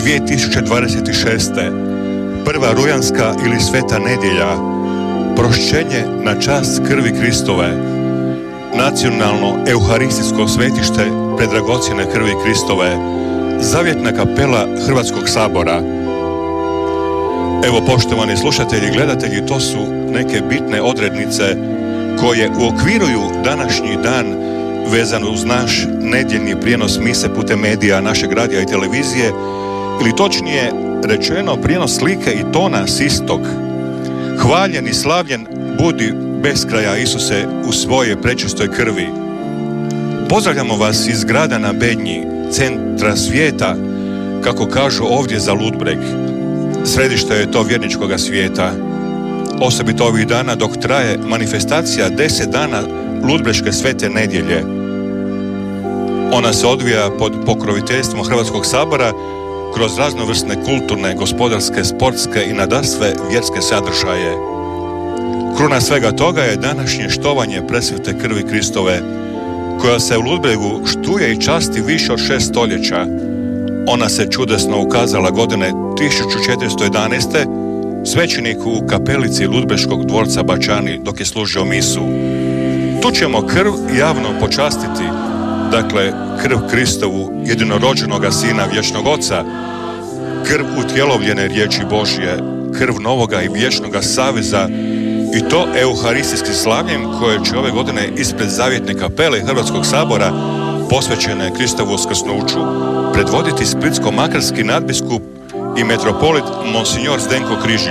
2026. Prva rujanska ili sveta nedjelja, prošćenje na čast krvi Kristove, nacionalno euharistijsko svetište predragocjene krvi Kristove, zavjetna kapela Hrvatskog sabora. Evo, poštovani slušatelji i gledatelji, to su neke bitne odrednice koje uokviruju današnji dan vezano uz naš nedjeljni prijenos mise putem medija našeg radija i televizije, ili točnije rečeno prijenos slike i tona s istog. Hvaljen i slavljen budi bez kraja Isuse u svoje prečistoj krvi. Pozdravljamo vas iz grada na Bednji, centra svijeta, kako kažu ovdje za Ludbreg. Središte je to vjerničkoga svijeta. Osobito ovih dana dok traje manifestacija 10 dana Ludbreške svete nedjelje. Ona se odvija pod pokroviteljstvom Hrvatskog sabora kroz raznovrsne kulturne, gospodarske, sportske i nadasve vjerske sadržaje. Kruna svega toga je današnje štovanje presvete krvi Kristove, koja se u Ludbregu štuje i časti više od 6 stoljeća. Ona se čudesno ukazala godine 1411. svećeniku u kapelici Ludbreškog dvorca Bačani dok je služio misu. Tu ćemo krv javno počastiti, dakle krv Kristovu, jedinorođenoga Sina vječnog Oca, krv utjelovljene riječi Božje, krv novoga i vječnoga saveza, i to euharistijskim slavljem koje će ove godine ispred zavjetne kapele Hrvatskog sabora posvećene Kristovu uskrsnuću predvoditi splitsko-makarski nadbiskup i metropolit Monsignor Zdenko Križić.